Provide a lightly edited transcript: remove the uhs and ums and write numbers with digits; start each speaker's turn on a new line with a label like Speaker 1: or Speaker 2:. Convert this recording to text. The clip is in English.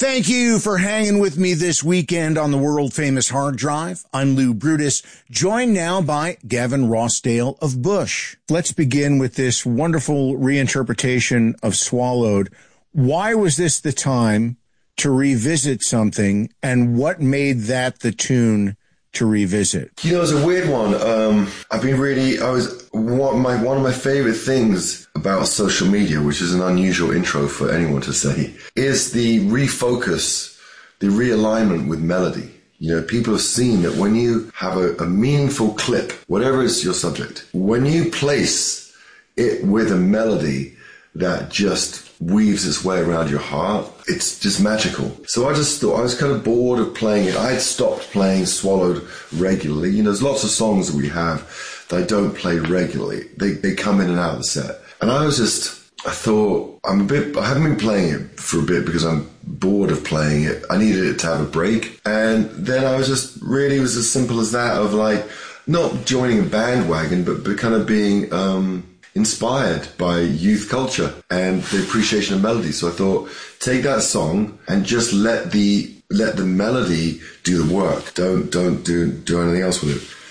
Speaker 1: Thank you for hanging with me this weekend on the world-famous Hard Drive. I'm Lou Brutus, joined now by Gavin Rossdale of Bush. Let's begin with this wonderful reinterpretation of Swallowed. Why was this the time to revisit something, and what made that the tune to revisit?
Speaker 2: You know, it's a weird one. One of my favorite things about social media, which is an unusual intro for anyone to say, is the refocus, the realignment with melody. You know, people have seen that when you have a meaningful clip, whatever is your subject, when you place it with a melody that just weaves its way around your heart, it's just magical. So I just thought, I was kind of bored of playing it. I had stopped playing Swallowed regularly. You know, there's lots of songs that we have that I don't play regularly. They come in and out of the set. And I thought, I haven't been playing it for a bit because I'm bored of playing it. I needed it to have a break. And then I was just, really, it was as simple as that, of like, not joining a bandwagon, but kind of being inspired by youth culture and the appreciation of melody. So I thought, take that song and just let the melody do the work. Don't do anything else with it.